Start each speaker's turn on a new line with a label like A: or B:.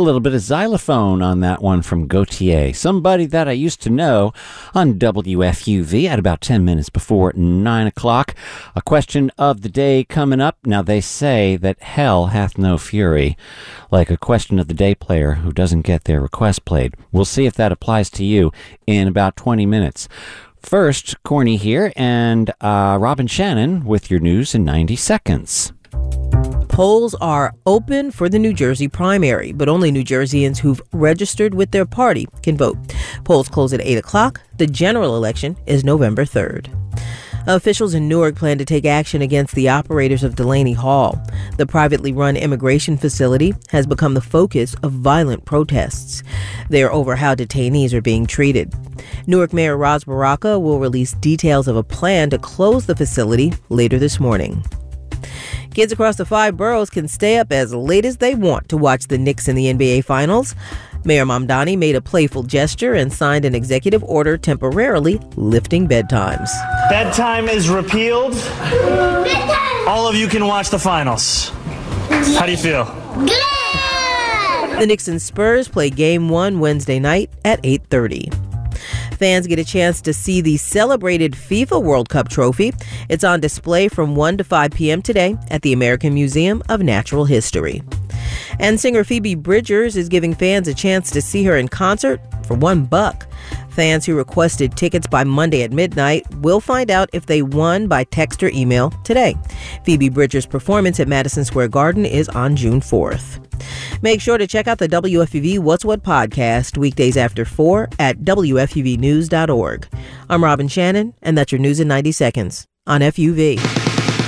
A: little bit of xylophone on that one from Gautier, somebody that I used to know, on WFUV at about 10 minutes before 9 o'clock. A question of the day coming up. Now, they say that hell hath no fury, like a question of the day player who doesn't get their request played. We'll see if that applies to you in about 20 minutes. First, Corny here, and Robin Shannon with your news in 90 seconds.
B: Polls are open for the New Jersey primary, but only New Jerseyans who've registered with their party can vote. Polls close at 8 o'clock. The general election is November 3rd. Officials in Newark plan to take action against the operators of Delaney Hall. The privately run immigration facility has become the focus of violent protests. They're over how detainees are being treated. Newark Mayor Ras Baraka will release details of a plan to close the facility later this morning. Kids across the 5 boroughs can stay up as late as they want to watch the Knicks in the NBA Finals. Mayor Mamdani made a playful gesture and signed an executive order temporarily lifting bedtimes.
C: Bedtime is repealed. Bedtime. All of you can watch the finals. How do you feel?
B: Good! The Knicks and Spurs play Game 1 Wednesday night at 8:30. Fans get a chance to see the celebrated FIFA World Cup trophy. It's on display from 1 to 5 p.m. today at the American Museum of Natural History. And singer Phoebe Bridgers is giving fans a chance to see her in concert for $1. Fans who requested tickets by Monday at midnight will find out if they won by text or email today. Phoebe Bridgers' performance at Madison Square Garden is on June 4th. Make sure to check out the WFUV What's What podcast weekdays after 4 at WFUVnews.org. I'm Robin Shannon, and that's your news in 90 seconds on FUV.